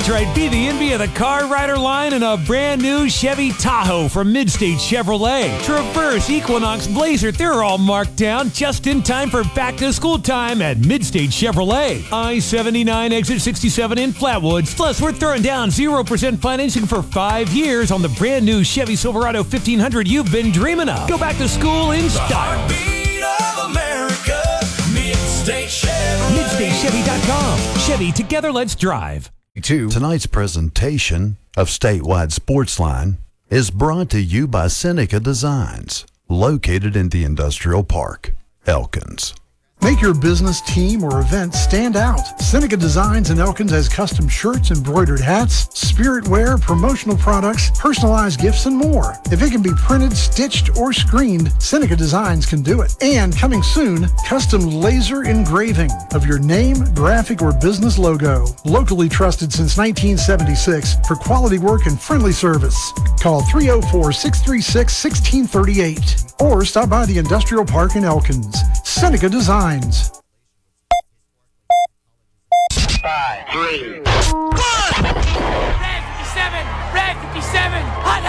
right. Be the envy of the Car Rider line in a brand new Chevy Tahoe from Midstate Chevrolet. Traverse, Equinox, Blazer, they're all marked down just in time for back-to-school time at Midstate Chevrolet. I-79, exit 67 in Flatwoods. Plus, we're throwing down 0% financing for 5 years on the brand new Chevy Silverado 1500 you've been dreaming of. Go back to school in style. Heartbeat of America, Midstate Chevrolet. MidstateChevy.com. Chevy, together let's drive. Tonight's presentation of Statewide Sportsline is brought to you by Seneca Designs, located in the Industrial Park, Elkins. Make your business, team, or event stand out. Seneca Designs in Elkins has custom shirts, embroidered hats, spirit wear, promotional products, personalized gifts, and more. If it can be printed, stitched, or screened, Seneca Designs can do it. And coming soon, custom laser engraving of your name, graphic, or business logo. Locally trusted since 1976 for quality work and friendly service. Call 304-636-1638 or stop by the Industrial Park in Elkins. Seneca Designs. 5, 3, 1. Red 57, hot.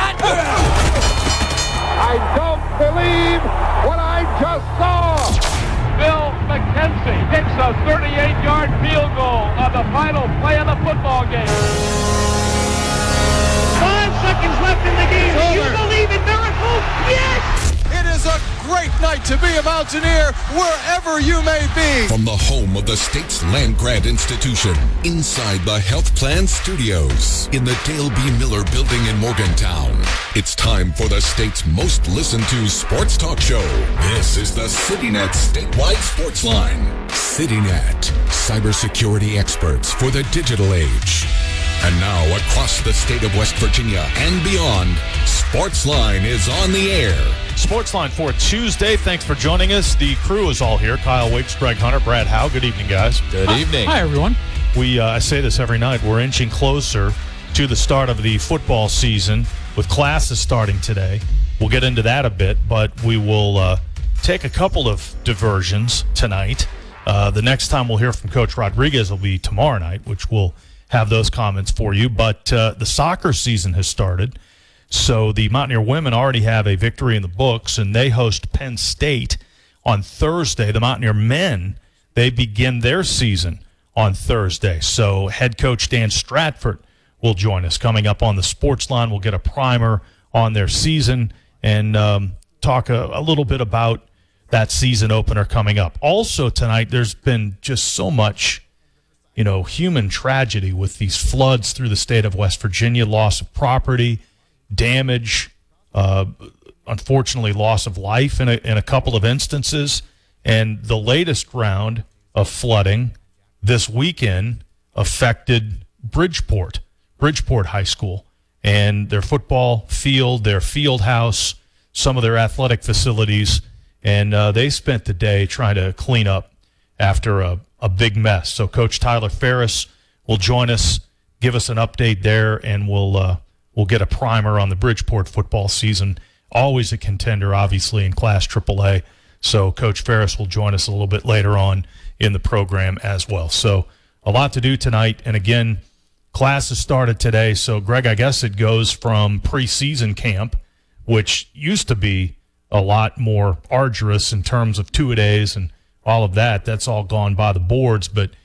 I don't believe what I just saw. Bill McKenzie hits a 38-yard field goal on the final play of the football game. 5 seconds left in the game. Do you believe in miracles? Yes! It is a great night to be a Mountaineer wherever you may be. From the home of the state's land grant institution, inside the Health Plan Studios, in the Dale B. Miller Building in Morgantown, it's time for the state's most listened to sports talk show. This is the CityNet Statewide Sports Line. CityNet, cybersecurity experts for the digital age. And now, across the state of West Virginia and beyond, Sportsline is on the air. Sportsline for Tuesday. Thanks for joining us. The crew is all here. Kyle Wicks, Greg Hunter, Brad Howe. Good evening, guys. Good evening. Hi, everyone. I say this every night. We're inching closer to the start of the football season with classes starting today. We'll get into that a bit, but we will take a couple of diversions tonight. The next time we'll hear from Coach Rodriguez will be tomorrow night, which will have those comments for you. But the soccer season has started. So the Mountaineer women already have a victory in the books, and they host Penn State on Thursday. The Mountaineer men, they begin their season on Thursday. So head coach Dan Stratford will join us. Coming up on the Sports Line, we'll get a primer on their season and talk a little bit about that season opener coming up. Also tonight, there's been just so much human tragedy with these floods through the state of West Virginia, loss of property, damage, unfortunately loss of life in a couple of instances. And the latest round of flooding this weekend affected Bridgeport High School and their football field, their field house, some of their athletic facilities. And they spent the day trying to clean up after a big mess. So Coach Tyler Ferris will join us, give us an update there, and we'll get a primer on the Bridgeport football season. Always a contender, obviously, in Class AAA. So Coach Ferris will join us a little bit later on in the program as well. So a lot to do tonight. And again, classes started today. So, Greg, I guess it goes from preseason camp, which used to be a lot more arduous in terms of two-a-days and all of that. That's all gone by the boards. But